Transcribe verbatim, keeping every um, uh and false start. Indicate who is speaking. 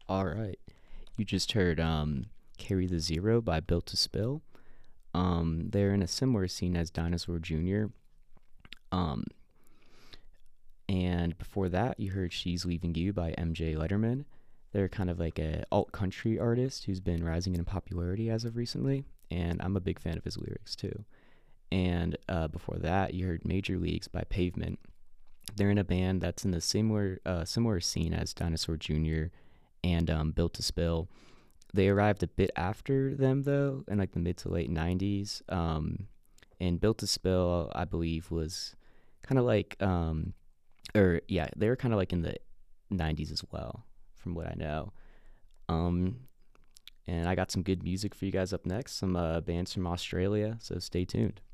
Speaker 1: All right. You just heard um, Carry the Zero by Built to Spill. Um, they're in a similar scene as Dinosaur Junior Um, and before that, you heard She's Leaving You by M J Letterman. They're kind of like a alt country artist who's been rising in popularity as of recently, and I'm a big fan of his lyrics too. And uh, before that, you heard Major Leagues by Pavement. They're in a band that's in the similar uh, similar scene as Dinosaur Junior and um, Built to Spill. They arrived a bit after them though, in like the mid to late nineties. Um, and Built to Spill, I believe, was kind of like, um, or yeah, they were kind of like in the nineties as well, from what I know. Um, and I got some good music for you guys up next, some uh, bands from Australia, so stay tuned.